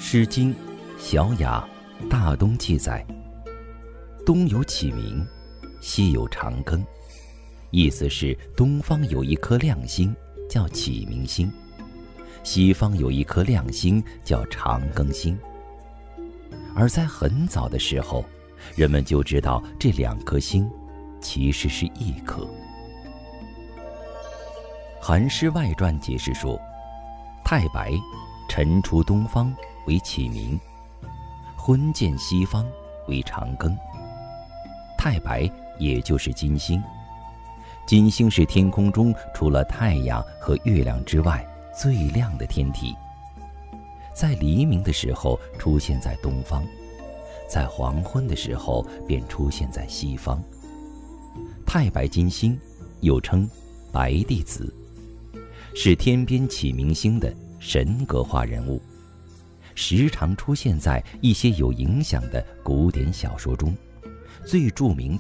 诗经·小雅·大东记载：东有启明，西有长庚。意思是东方有一颗亮星叫启明星，西方有一颗亮星叫长庚星。而在很早的时候，人们就知道这两颗星其实是一颗。《韩诗外传》解释说，太白晨出东方为启明，昏见西方为长庚。太白也就是金星，金星是天空中除了太阳和月亮之外最亮的天体，在黎明的时候出现在东方，在黄昏的时候便出现在西方。太白金星又称白帝子，是天边启明星的神格化人物，时常出现在一些有影响的古典小说中，最著名的